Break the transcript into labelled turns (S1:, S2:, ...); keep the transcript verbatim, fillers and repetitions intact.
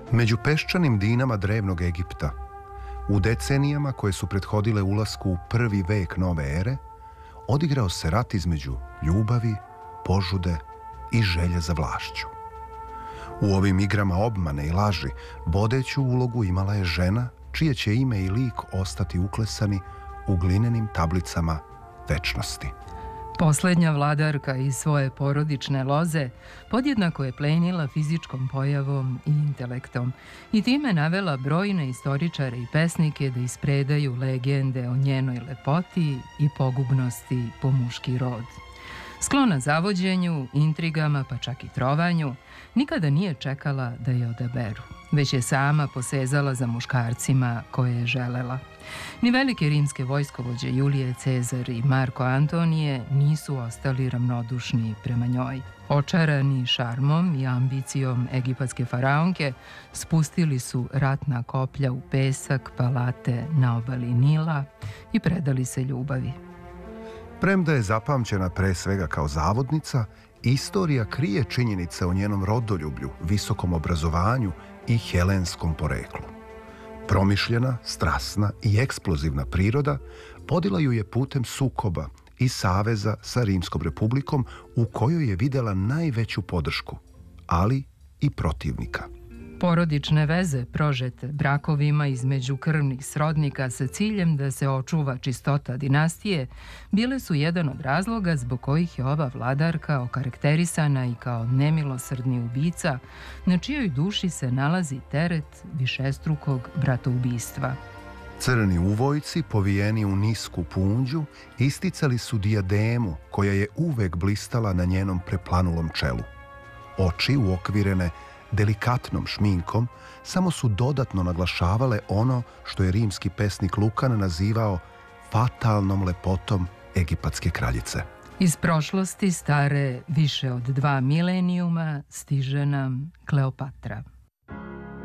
S1: Među peščanim dinama drevnog Egipta, u decenijama koje su prethodile ulasku u prvi vek nove ere, odigrao se rat između ljubavi, požude i želje za vlašću. U ovim igrama obmane i laži vodeću ulogu imala je žena čije će ime i lik ostati uklesani u glinenim tablicama večnosti.
S2: Poslednja vladarka iz svoje porodične loze podjednako je plenila fizičkom pojavom i intelektom i time navela brojne istoričare i pesnike da ispredaju legende o njenoj lepoti i pogubnosti po muški rod. Sklona zavođenju, intrigama pa čak i trovanju, nikada nije čekala da je odaberu, već je sama posezala za muškarcima koje je želela. Ni velike rimske vojskovođe Julije Cezar i Marko Antonije nisu ostali ravnodušni prema njoj. Očarani šarmom i ambicijom egipatske faraonke, spustili su ratna koplja u pesak palate na obali Nila i predali se ljubavi.
S1: Premda je zapamćena pre svega kao zavodnica, istorija krije činjenice o njenom rodoljublju, visokom obrazovanju i helenskom poreklu. Promišljena, strasna i eksplozivna priroda vodila ju je putem sukoba i saveza sa Rimskom republikom u kojoj je videla najveću podršku, ali i protivnika.
S2: Porodične veze prožete brakovima između krvnih srodnika sa ciljem da se očuva čistota dinastije bile su jedan od razloga zbog kojih je ova vladarka okarakterisana i kao nemilosrdni ubica na čijoj duši se nalazi teret višestrukog bratoubistva.
S1: Crni uvojci, povijeni u nisku punđu, isticali su dijademu koja je uvek blistala na njenom preplanulom čelu. Oči uokvirene delikatnom šminkom samo su dodatno naglašavale ono što je rimski pesnik Lukan nazivao fatalnom lepotom egipatske kraljice.
S2: Iz prošlosti stare više od dva milenijuma stiže nam Kleopatra.